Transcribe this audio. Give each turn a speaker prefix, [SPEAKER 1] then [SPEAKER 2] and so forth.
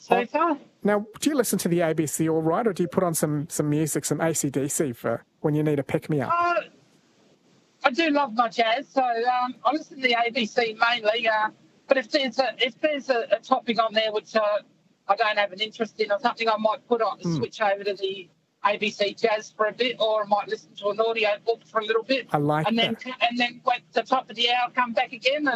[SPEAKER 1] so far.
[SPEAKER 2] Now, do you listen to the ABC all right, or do you put on some music, some AC/DC for when you need a pick-me-up?
[SPEAKER 1] I do love my jazz, so I listen to the ABC mainly. But if there's a topic on there which I don't have an interest in or something, I might switch over to the ABC Jazz for a bit, or I might listen to an audio book for a little bit.
[SPEAKER 2] I like
[SPEAKER 1] and
[SPEAKER 2] that.
[SPEAKER 1] And then at the top of the hour, come back again.